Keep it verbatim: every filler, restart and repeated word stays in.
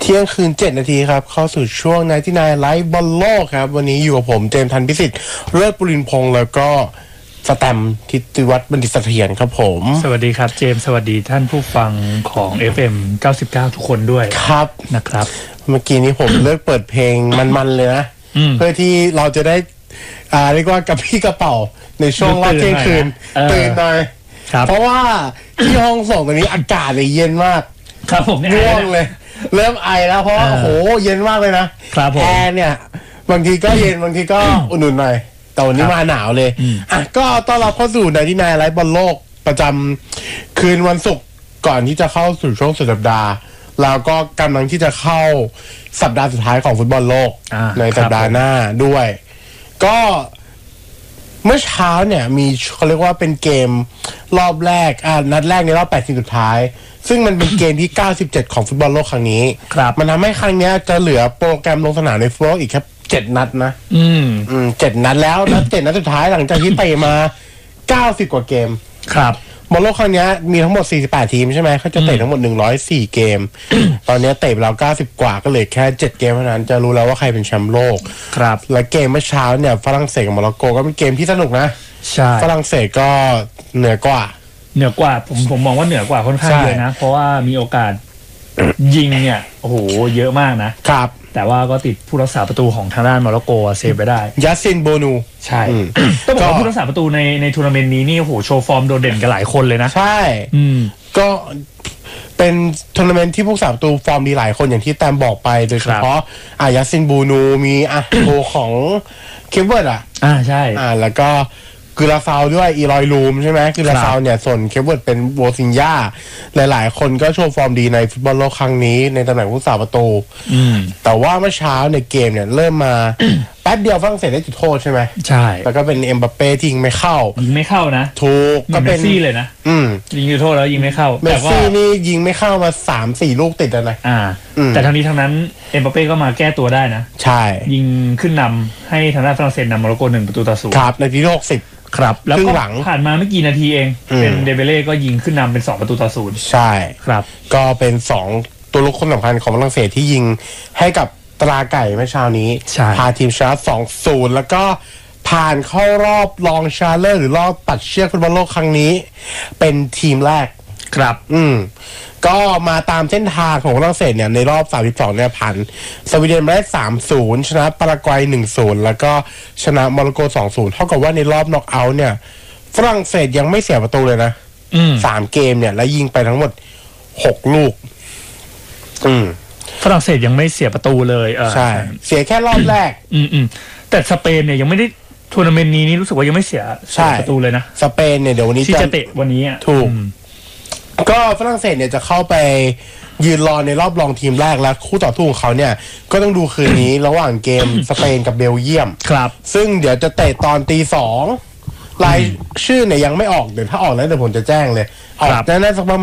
ที่ยงคืนเจ็ดนาทีครับเข้าสู่ช่วงไนท์ที่นายไลฟ์บอลโลกครับวันนี้อยู่กับผมเจมส์ธันพิสิทธิ์เลิศปุรินพงษ์แล้วก็สแตมป์ทิติวัฒน์บัณฑิตเสถียรครับผมสวัสดีครับเจมส์สวัสดีท่านผู้ฟังของ เอฟ เอ็ม เก้าสิบเก้าทุกคนด้วยครับนะครับเมื่อกี้นี้ผมเลือกเปิดเพลงมันๆเลยนะเพื่อที่เราจะได้อ่าเรียกว่ากับพี่กระเป๋าในช่วงรอบเที่ยงคืนตื่นหน่อยเพราะว่าที่ห้องส่งตอนนี้อากาศเลยเย็นมากครับผมง่วงเลยเริ่มไอแล้วเพราะโอ้โหเย็นมากเลยนะแอร์เนี่ยบางทีก็เย็นบางทีก็อุ่นๆหน่อยแต่วันนี้มาหนาวเลยอ่ะก็ต้อนรับเข้าสู่ในที่นายไลฟ์บอลโลกประจำคืนวันศุกร์ก่อนที่จะเข้าสู่ช่วงสุดสัปดาห์แล้วก็กำลังที่จะเข้าสัปดาห์สุดท้ายของฟุตบอลโลกในสัปดาห์หน้าด้วยก็เมื่อเช้าเนี่ยมีเขาเรียกว่าเป็นเกมรอบแรกอ่านัดแรกในรอบแปดทีมสุดท้ายซึ่งมันเป็นเกมที่เก้าสิบเจ็ดของฟุตบอลโลกครั้งนี้มันทำให้ครั้งนี้จะเหลือโปรแกรมลงสนามในฟุตบอลอีกแค่เจ็ดนัดนะอืมอืมเจ็ดนัดแล้วนัดเจ็ดนัดสุดท้ายหลังจากที่เตะมาเก้าสิบกว่าเกมครับบอลโลกครั้งนี้มีทั้งหมดสี่สิบแปดทีมใช่ไหมเขาจะเตะทั้งหมดหนึ่งร้อยสี่เกมตอนนี้เตะไปแล้วเก้าสิบกว่าก็เหลือแค่เจ็ดเกมเท่านั้นจะรู้แล้วว่าใครเป็นแชมป์โลกครับและเกมเมื่อเช้าเนี่ยฝรั่งเศสกับโมร็อกโกก็เป็นเกมที่สนุกนะใช่ฝรั่งเศสก็เหนือกว่าเหนือกว่าผมผมมองว่าเหนือกว่าค่อนข้างเลยนะเพราะว่ามีโอกาสยิงเนี่ยโอ้โหเยอะมากนะครับแต่ว่าก็ติดผู้รักษาประตูของทางด้านโมร็อกโกเซฟไปได้ยัสซินโบนูใช่ต้องบอกว่าผู้รักษาประตูในในทัวร์นาเมนต์นี้นี่โอ้โหโชว์ฟอร์มโดดเด่นกันหลายคนเลยนะใช่ก็เป็นทัวร์นาเมนต์ที่ผู้รักษาประตูฟอร์มดีหลายคนอย่างที่แตมบอกไปโดยเฉพาะอ่ะยัสซินโบนูมีอ่ะโบของเคปเวิร์ดอ่ะอ่าใช่อ่าแล้วก็คือลาซาวด้วยอีลอยลูมใช่ไหมคือลาซาวเนี่ยส่วนเคปเวิร์ดเป็นโบซินญ่าหลายๆคนก็โชว์ฟอร์มดีในฟุตบอลโลกครั้งนี้ในตำแหน่งผู้รักษาประตูแต่ว่าเมื่อเช้าในเกมเนี่ยเริ่มมาแป๊บเดียวฝรั่งเศสได้จุดโทษใช่ไหมใช่แล้วก็เป็นเอ็มบัปเป้ที่ยิงไม่เข้ายิงไม่เข้านะถูกก็เป็นเมสซี่เลยนะอืมยิงจุดโทษแล้วยิงไม่เข้าเมสซี่นี่ยิงไม่เข้ามา สามสี่ ลูกติดแล้วนะอ่าแต่ทั้งนี้ทั้งนั้นเอ็มบัปเป้ก็มาแก้ตัวได้นะใช่ยิงขึ้นนำให้ทางด้านฝรั่งเศสนำโมร็อกโกหนึ่งประตูต่อศูนย์ครับในที่หกสิบครับแล้วก็ผ่านมาไม่กี่นาทีเองเป็นเดเบเล่ก็ยิงขึ้นนำเป็นสองประตูต่อศูนย์ใช่ครับก็เป็นสองตัวลูกคนสำคัญของฝรั่งเศสที่ยิงให้กับตราไก่เมื่อเช้านี้พาทีมชนะ สองศูนย์ แล้วก็ผ่านเข้ารอบรองชาเลอร์หรือรอบตัดเชือกฟุตบอลโลกครั้งนี้เป็นทีมแรกครับอืมก็มาตามเส้นทางของฝรั่งเศสเนี่ยในรอบสามสิบสองเนี่ยผ่านสวีเดนมาได้ สามศูนย์ ชนะปารากวัย หนึ่งศูนย์ แล้วก็ชนะโมร็อกโก สองศูนย์ เท่ากับว่าในรอบน็อกเอาท์เนี่ยฝรั่งเศสยังไม่เสียประตูเลยนะสามเกมเนี่ยแล้วยิงไปทั้งหมดหกลูกอืมฝรั่งเศสยังไม่เสียประตูเลยเออใช่เสียแค่รอบแรกอืมอืมแต่สเปนเนี่ยยังไม่ได้ทัวร์นาเมนต์นี้นี่รู้สึกว่ายังไม่เสียประตูเลยนะสเปนเนี่ยเดี๋ยววันนี้จะเตะวันนี้ถูกก็ฝรั่งเศสเนี่ยจะเข้าไปยืนรอในรอบรองทีมแรกแล้วคู่ต่อสู้ของเขาเนี่ยก็ต้องดูคืนนี้ระหว่างเกมสเปนกับเบลเยียมครับซึ่งเดี๋ยวจะเตะตอนตีสองรายชื่อเนี่ยยังไม่ออกเดี๋ยวถ้าออกแล้วเดี๋ยวผมจะแจ้งเลยออกน่าจะสักประมาณ